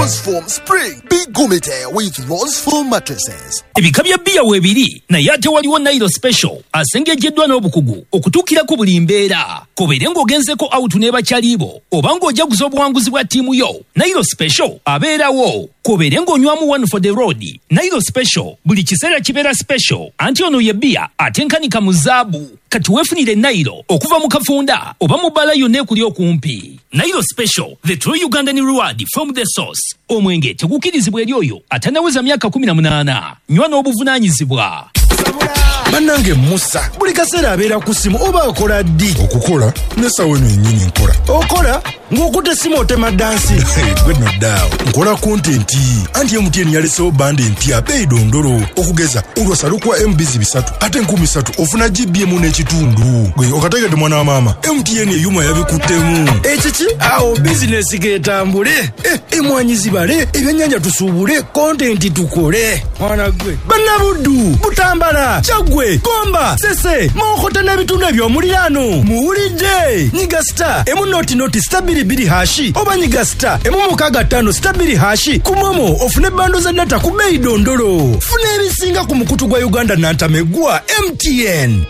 Roseform Spring Big Gumite with Roseform mattresses. Ebika bya bia webiri na yate waliwo Nairo Special asengejeddwa n'obukugu okutuukira ku buli mbeera. Kobeere ng'ogenzeko out n'ebakyalibo oba ng'ojaguza obuwanguzi bwa ttiimu yo, Nairo Special abeerawo. Kobeere ng'onywamu one for the road. Nairo Special buli kiseera kibeera special anti ono ye bia atenkanika mu zaabu. Kati weefunire Nairo okuva mu kafunda oba mu bbala yonna ekuli okumpi. Nairo Special, the true Ugandan reward from the source. Omwenge tegukirizibwa eri oyo atanaweza myaka 18. Nywa n'obuvunaanyizibwa. Bannange Musa buli kaseera abeera ku simu oba akola ddi? Okukola nesawe nyennyini nkola. Okola ng'okutte simu otema dansi. Gwe noddaawo nkola kontenti anti MTN yalesewo bandi empya bei dondolo okugeza olwasalukwa MBs 3 ate 13 ofuna GBM n'ekitundu. Gwe okategedde mwana wa maama MTN eyuma yabikuttemu. Ekiki awo bizinesi getambule. Emwanyi zibale ebyennyanja tusuubule kontenti tukole. Mwana gwe bannabuddu butambala Chagwe, Komba, Sese, Mokote n'ebitundu eby'omuliraano. Muwulidde? Nyiga star emu noti stabili biri hashi oba nyiga star emu 65 stabili hashi ku Momo ofune bando za data ku bei dondolo. Funa ebisinga ku mukutu gwa Uganda n'antamegwa MTN.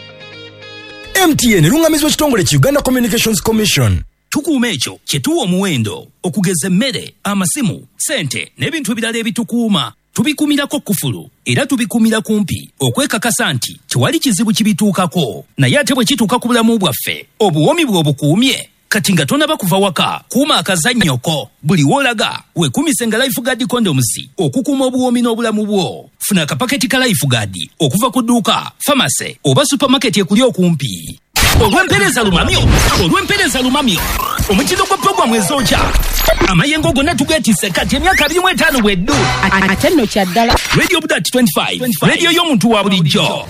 MTN lungamizwa kitongole ki Uganda Communications Commission. Tukuuma ekyo kye tuwa omuwendo okugeza emmere, amasimu, sente n'ebintu ebirala ebitukuuma. Tubikumirako kufulu era tubikumira kumpi okwekakasa nti tewali kizibu kibituukako. Naye ate bwe kituuka ku bulamu bwaffe obuwomi bwe obukuumye kati nga tonaba kuva waka kuuma akazannyoko. Buli w'olaga weekumise nga Lifeguard condoms okukuuma obuwomi n'obulamu bwo. Funa akapaketi ka Lifeguard okuva ku dduuka, famasi oba supamaketi ekuli okumpi. Olw'empeereza lumamyo omutindo gwa programu ezokya amayengo gonna tugeetisse kati emyaka 25 bweddu ate nno kyaddala. Radio Budat 25 radio y'omuntu wa bulijjo.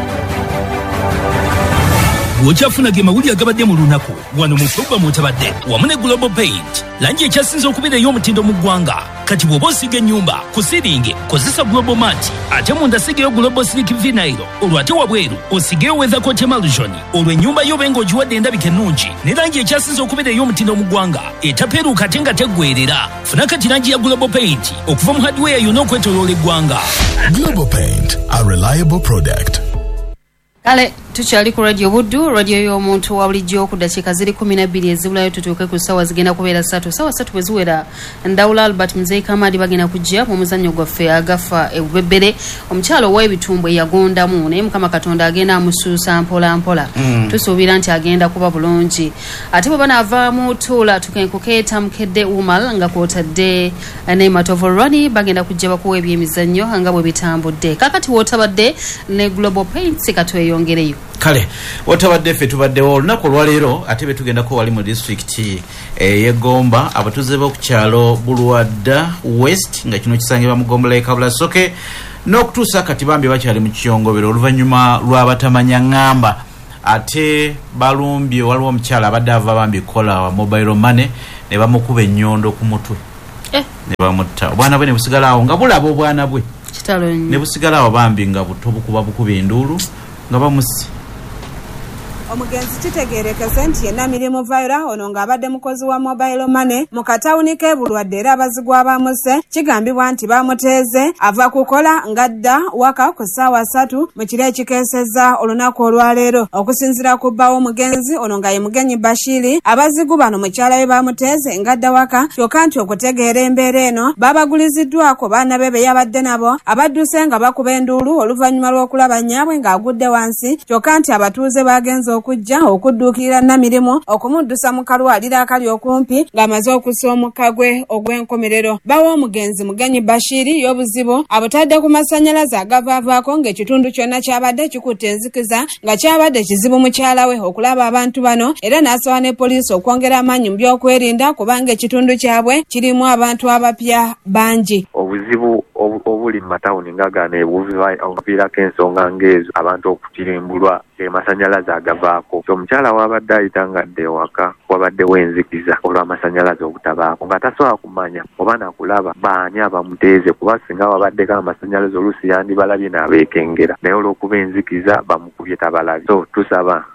Bw'okyafuna ge mawulire agabadde mu lunaku wano mu programu otabadde wamu ne Global Paint langi ekyasinze okubeera ey'omutindo mu ggwanga. Kati bw'oba osiga ennyumba ku siringi kozesa Global Mat ate munda sigeyo Global Slick Vinyl olwo ate wabweru osigeyo Weather Coat Emulsion olwo ennyumba yo benga ogiwadde endabika ennungi ne langi ekyasinze okubeera ey'omutindo mu ggwanga etapeeruuka ate nga teggweerera. Funa kati langi ya Global Paint okuva mu hardware yonna okwetooloola eggwanga. Global Paint, a reliable product. Kale tukyali ku radio Buddu, radio y'omuntu wa bulijjo ku dakiika ziri 12 ezibulayo tutuuke ku ssaawa zigenda kubeera 3. Ssaawa 3 bwe ziwera Ndawula Albert Mzee Kamadi bagenda kujja mu muzannyo gwaffe agafa ebubbere. Omukyalo ow'ebitumbwe yagondamu naye Mukama Katonda agenda amusuusa mpola mpola. Tusuubira nti agenda kuba bulungi. Ate bwe banaavaamu tuula tukenkukeeta mukedde Umal nga kwotadde Neema Tovorani bagenda kujja bakuwa ebyemizannyo nga bwe bitambudde. Kakati wootabadde ne Global Paints katweyongereyo. Kale otabadde ffe tubaddewo olunaku olwaleero ate be tugendako wali mu district y'Egomba abatuze b'oku kyalo Bulwadda West nga kino kisangibwa mu Gombola Kabula Soke n'okutuusa kati bambi bakyali mu kiyongobero oluvannyuma lw'abatamanya ngamba ate balumbye waliwo omukyala abadde ava bambi kola wa mobile money ne bamukuba ennyondo ku mutwe ne bamutta obwana bwe ne busigala awo nga bulaba obwana bwe kitalo ne busigala awo bambi nga buto bukuba enduulu nga bamusi. Omugenzi kitegeerekese nti yenna mirimu Vaira ono ng'abadde mukozi wa mobile money mu katawuni k'e Bulwadde era abazigwa bamuse kigambibwa nti bamuteeze ava kukola ngadda waka ku ssaawa 3 mu kiro ekikeesezza olunaku olwaleero. Okusinziira ku bbawo omugenzi ono nga ye Mugenyi Bashiri abazigu bano mukyala we bamuteeze ngadda waka kyokka nti okutegeera embeera eno babaguliziddwako baana be be yabadde nabo abadduse nga bakuba enduulu oluvannyuma lw'okulaba nnyabwe ng'agudde wansi kyokka nti abatuuze bagenze okujja okudduukirira Namirimu okumuddusa mu kalwaliro akali okumpi ng'amaze okussa omukka gwe ogw'enkomerero. Bawo omugenzi Mugenyi Bashiri y'obuzibu abutadde ku masannyalaze agavaavaako ng'ekitundu kyonna kyabadde kikutte enzikiza nga kyabadde kizibu mukyala we okulaba abantu bano era n'asaba ne poliisi okwongera amaanyi mu by'okwerinda kubanga ekitundu kyabwe kirimu abantu abapya bangi. Obuzibu obuli mu matawuni nga gano obuviirako ensonga ng'ezo abantu okutirimbulwa amasannyalaze agavaako. Omukyala wabadde ayita ngadde ewaka wabaddewo enzikiza olw'amasannyalaze obutabaako nga tasobola kumanya oba nakulaba baani abamuteeze kuba singa wabaddeko amasannyalaze oluusi yandibalabye n'abeekengera naye olw'okuba enzikiza bamukubye tabalabye. So tusaba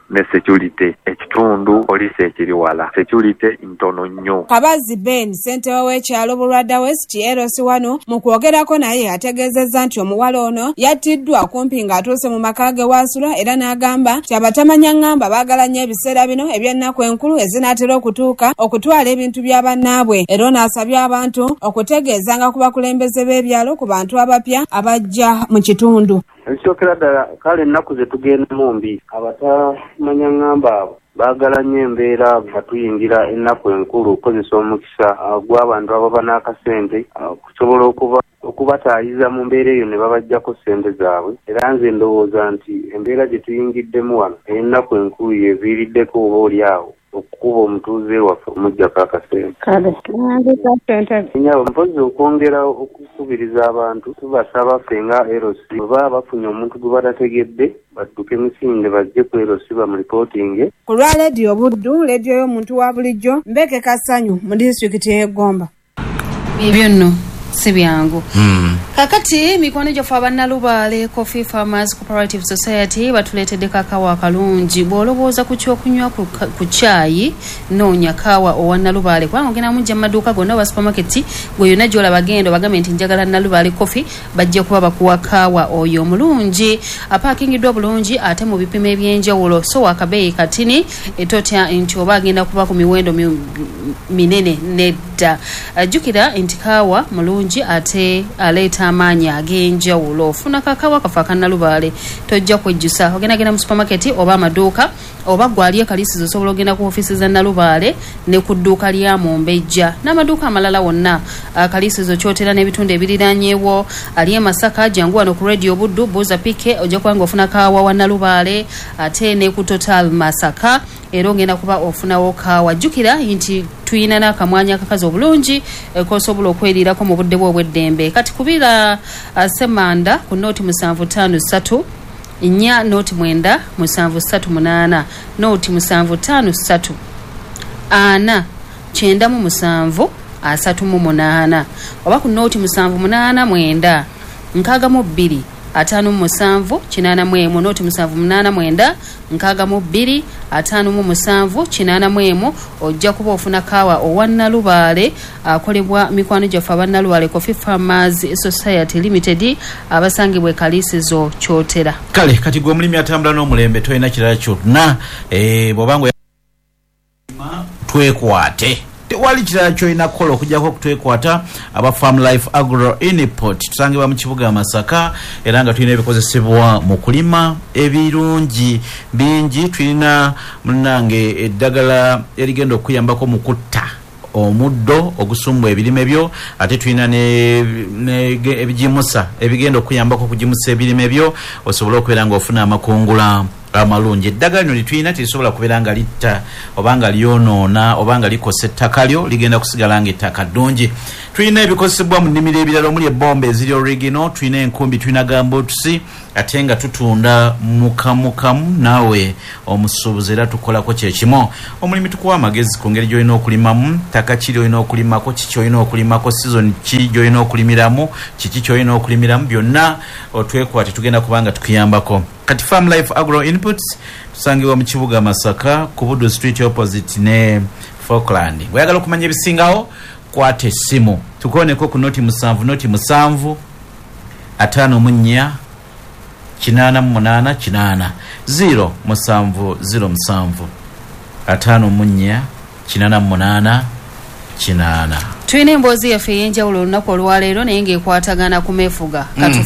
ne security ekitundu poliisi ekiri wala security ntono nnyo. Kabazi Ben ssentebe w'ekyalo Bulwadda West LC wano mu kwogerako naye ategeezezza nti omuwala ono yattiddwa kumpi ng'atuuse mu maka ge waasula era n'agamba nti abatamanya ngamba baagala nnyo ebiseera bino eby'ennaku enkulu ezinaatera okutuuka okutwala ebintu bya bannaabwe. Era n'asabye abantu okutegeezanga ku bakulembeze b'ebyalo ku bantu abapya abajja mu kitundu. Ekisookera ddala kale ennaku ze tugendamu mbi abatamanya ngamba abo baagala nnyo embeera nga tuyingira ennaku enkulu okukozesa omukisa gw'abantu ababa n'akasente kusobola okubataayiza mu mbeera eyo ne babajjako ssente zaabwe. Era nze ndowooza nti embeera gye tuyingiddemu wano ennaku enkulu yeviiriddeko oba oli awo okukuba omutuuze waffe omuggyako akasente. Nyabo mpozi okwongera okukubiriza abantu tubasaba ffe nga LC oba bafunye omuntu gwe batategedde badduke misinde bajje ku LC bamulipootinge. Ku lwa leediyo Buddu, leediyo y'omuntu wa bulijjo, Mbeke Kasanyu mu disitulikiti y'e Gomba. Ebyo nno si byangu. Kakati mikono gyaffe abannalubaale Coffee Farmers Cooperative Society batuleetedde kakawa akalungi. Bw'olowooza ku kyokunywa ku caayi noonya kaawa owa Nalubaale kubanga ogenda mujja mu maduuka gonna oba supermarket gwe yonna gy'olaba genda obagambe nti njagala Nalubaale Coffee bajja kuba bakuwa kaawa oyo omulungi apaakingiddwa bulungi ate mu bipimo eby'enjawulo so wakabeeyi katini etotya nti oba agenda kuba ku miwendo minene nedda. Jjukira nti kaawa mulungi ate aleeta amaanyi ag'enjawulo. Ofuna kakawa kafa aka Nalubaale tojja kwejjusa ogendagenda mu supermarket oba amaduuka oba gwali akalisizo osobola ogenda ku ofiisi za Nalubaale ne ku dduuka lya Mumbejja n'amaduuka amalala wonna. Akalisizo kyotera n'ebitundu ebiriraanyeewo ali e Masaka jangu wano ku Radio Buddu buuza pike ojja kubanga ofuna kaawa wa Nalubaale ate ne ku Total Masaka era ogenda kuba ofunawo kaawa. Jjukira nti tuyina n'akamwanya akakazi obulungi k'osobola okweriirako mu budde bwo obw'eddembe. Kati kubira Semanda ku nooti 753 nya nooti 9 nooti 753 ana 9 37 oba ku nooti 789 62 57 81 nooti 789 62 57 81 ojja kuba ofuna kaawa owa Nalubaale akolebwa mikwano gyaffe aba Nalubaale Coffee Farmers Society Limited abasangibwa ekaliisizo kyotera. Kale kati gwe omulimi atambula n'omulembe tolina kirala kyonna bw'obanga twekwate tewali kirala kyolina kukola okujjako okutwekwata aba Farm Life Agro Input tusangibwa mu kibuga Masaka era nga tulina ebikozesebwa mu kulima ebirungi bingi. Tulina munnange eddagala erigenda okuyambako mu kutta omuddo ogusumbwa ebirime byo ate tulina ebijimusa ebigenda okuyambako okujimusa ebirime byo osobola okubeera nga ofuna amakungula amalungi. Eddagala lino litulina terisobola kubeera nga litta oba nga lyonoona oba nga likosa ettaka lyo ligenda kusigala nga ettaka ddungi. Tulina ebikozesebwa mu nnimiro ebirala omuli ebbomba eziri original, tulina enkumbi, tulina gambuutusi ate nga tutunda mukamukamu naawe omusuubuzi era tukolako kyekimu. Omulimi tukuwa amagezi ku ngeri gy'olina okulimamu, ttaka kiri olina okulimako, kiki olina okulimako, season ki gy'olina okulimiramu, kiki ky'olina okulimiramu, byonna otwekwate tugenda kubanga tukuyambako. Kati Farm Life Agro Inputs tusangibwa mu kibuga Masaka ku Buddu Street opposite ne Falkland. Oyagala okumanya ebisingawo kwata essimu tukoneko ku nooti 7 nooti 7 54 88 0 707 54 88. Tulina emboozi yaffe ey'enjawulo olunaku olwaleero naye ng'ekwatagana ku meefuga.